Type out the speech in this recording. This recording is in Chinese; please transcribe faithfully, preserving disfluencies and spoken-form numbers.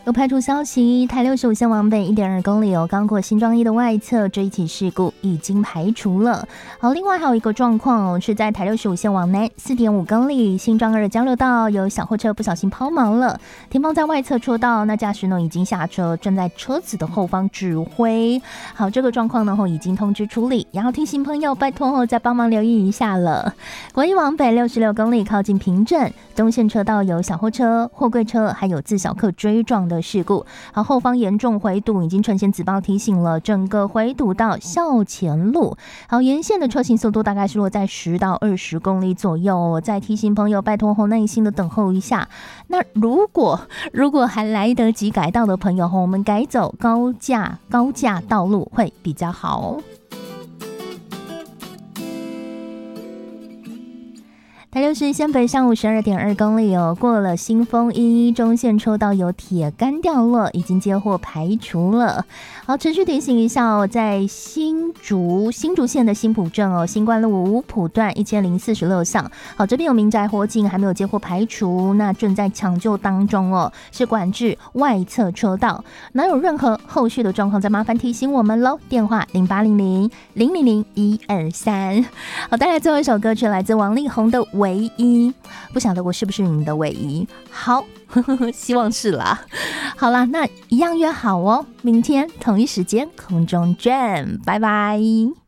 有排除消息，台六十五线往北一点二公里有刚过新庄一的外侧，这一起事故已经排除了。好，另外还有一个状况哦，是在台六十五线往南四点五公里新庄二交流道有小货车不小心抛锚了，停放在外侧车道，那驾驶呢已经下车，正在车子的后方指挥。好，这个状况呢已经通知处理，然后提醒朋友拜托哦再帮忙留意一下了。国一往北六十六公里靠近平镇东线车道有小货车、货柜车还有自小客追撞的事故，好，后方严重回堵，已经呈现紫报提醒了，整个回堵到校前路。好，沿线的车行速度大概是落在十到二十公里左右，再提醒朋友拜托后耐心的等候一下。那如果如果还来得及改道的朋友，我们改走高架高架道路会比较好哦。台六十一线北上午十二点二公里哦，过了新丰一中线车道有铁杆掉落，已经接获排除了。好，持续提醒一下哦，在新竹新竹县的新埔镇哦，新冠路五埔段一千零四十六巷，好，这边有民宅火警还没有接获排除，那正在抢救当中哦，是管制外侧车道。哪有任何后续的状况，再麻烦提醒我们喽，电话零八零零零零零一二三。好，带来最后一首歌曲，来自王力宏的唯一，不晓得我是不是你们的唯一？好，呵呵，希望是啦。好啦，那一样约好哦，明天同一时间空中见，拜拜。